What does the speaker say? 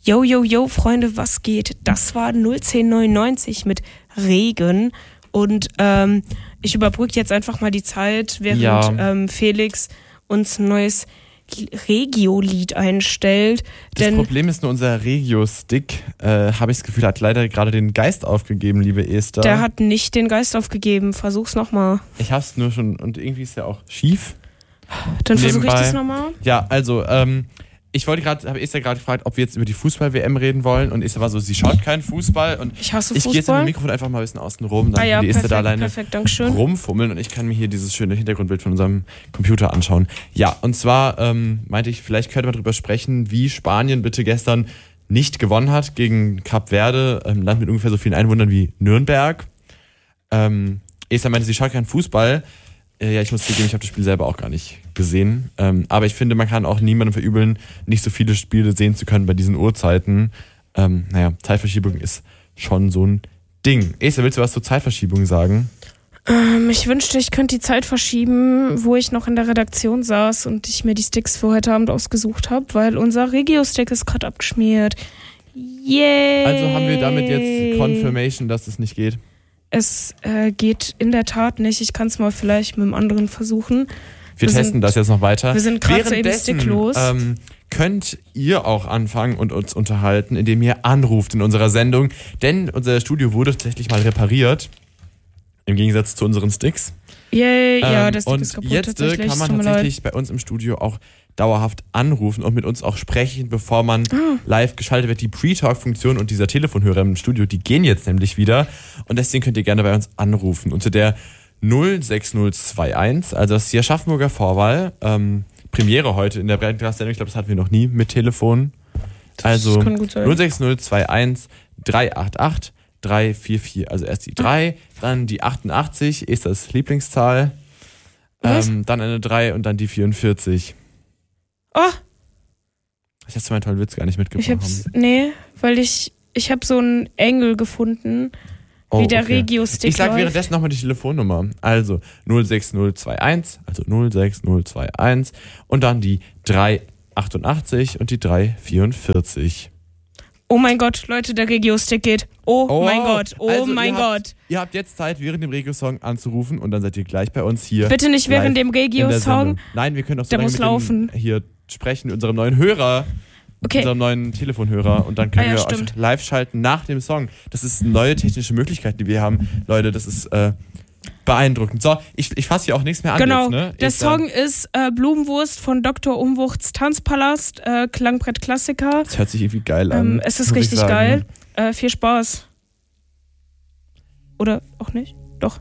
Yo, yo, yo, Freunde, was geht? Das war 01099 mit Regen und ich überbrücke jetzt einfach mal die Zeit, während Felix uns ein neues Regio-Lied einstellt. Das Problem ist nur, unser Regio-Stick, habe ich das Gefühl, hat leider gerade den Geist aufgegeben, liebe Esther. Der hat nicht den Geist aufgegeben, versuch's nochmal. Ich hab's nur schon und irgendwie ist ja auch schief. Dann versuche ich das nochmal. Ja, also, ich wollte gerade, habe Esther gerade gefragt, ob wir jetzt über die Fußball-WM reden wollen und Esther war so, sie schaut keinen Fußball und ich hasse Fußball. Ich gehe jetzt mit dem Mikrofon einfach mal ein bisschen außen rum, dann kann die Esther da alleine rumfummeln und ich kann mir hier dieses schöne Hintergrundbild von unserem Computer anschauen. Ja, und zwar meinte ich, vielleicht könnte man darüber sprechen, wie Spanien bitte gestern nicht gewonnen hat gegen Kap Verde, Land mit ungefähr so vielen Einwohnern wie Nürnberg. Esther meinte, sie schaut keinen Fußball. Ja, ich muss zugeben, ich habe das Spiel selber auch gar nicht gesehen. Aber ich finde, man kann auch niemandem verübeln, nicht so viele Spiele sehen zu können bei diesen Uhrzeiten. Zeitverschiebung ist schon so ein Ding. Esther, willst du was zur Zeitverschiebung sagen? Ich wünschte, ich könnte die Zeit verschieben, wo ich noch in der Redaktion saß und ich mir die Sticks für heute Abend ausgesucht habe, weil unser Regio-Stick ist gerade abgeschmiert. Yay! Also haben wir damit jetzt Confirmation, dass es nicht geht? Es geht in der Tat nicht. Ich kann es mal vielleicht mit dem anderen versuchen. Wir testen das jetzt noch weiter. Wir sind gerade so eben sticklos. Könnt ihr auch anfangen und uns unterhalten, indem ihr anruft in unserer Sendung. Denn unser Studio wurde tatsächlich mal repariert. Im Gegensatz zu unseren Sticks. Yay, ja, das Stick ist kaputt. Und jetzt kann man tatsächlich bei uns im Studio auch dauerhaft anrufen und mit uns auch sprechen, bevor man live geschaltet wird. Die Pre-Talk-Funktion und dieser Telefonhörer im Studio, die gehen jetzt nämlich wieder. Und deswegen könnt ihr gerne bei uns anrufen. Unter der 06021, also das ist die Aschaffenburger Vorwahl. Premiere heute in der Breitengrad-Sendung. Ich glaube, das hatten wir noch nie mit Telefon. Also 06021 388 344. Also erst die 3, dann die 88, ist das Lieblingszahl. Dann eine 3 und dann die 44. Oh! Ich hätte meinen tollen Witz gar nicht mitgebracht. Weil ich habe so einen Engel gefunden, wie der Regio-Stick. Ich sag währenddessen nochmal die Telefonnummer. Also 06021, also 06021 und dann die 388 und die 344. Oh mein Gott, Leute, der Regio-Stick geht. Oh mein Gott, mein Gott. Ihr habt jetzt Zeit, während dem Regio-Song anzurufen und dann seid ihr gleich bei uns hier. Bitte nicht während dem Regio-Song. Nein, wir können auch so lange mit dem hier sprechen, mit unserem neuen Hörer. Okay. Unserem neuen Telefonhörer und dann können wir euch live schalten nach dem Song. Das ist eine neue technische Möglichkeit, die wir haben. Leute, das ist beeindruckend. So, ich fasse hier auch nichts mehr an. Genau, jetzt, ne? Der Song ist Blumenwurst von Dr. Umwuchts Tanzpalast, Klangbrett Klassiker. Das hört sich irgendwie geil an. Es ist richtig geil. Viel Spaß. Oder auch nicht? Doch.